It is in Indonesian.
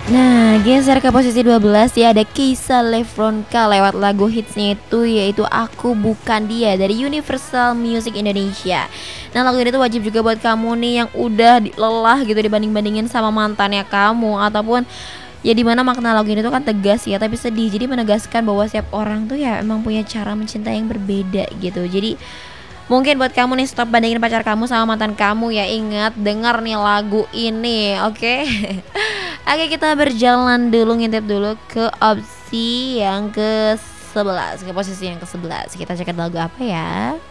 Nah, geser ke posisi 12 ya, ada Keisa Lefronka lewat lagu hitsnya itu yaitu Aku Bukan Dia dari Universal Music Indonesia. Nah, lagu ini tuh wajib juga buat kamu nih yang udah lelah gitu dibanding-bandingin sama mantannya kamu, ataupun ya dimana makna lagu ini tuh kan tegas ya tapi sedih, jadi menegaskan bahwa setiap orang tuh ya emang punya cara mencintai yang berbeda gitu. Jadi mungkin buat kamu nih, stop bandingin pacar kamu sama mantan kamu ya. Ingat, denger nih lagu ini, oke? Oke, kita berjalan dulu, ngintip dulu ke opsi yang ke 11, ke posisi yang ke 11. Kita cek lagu apa ya?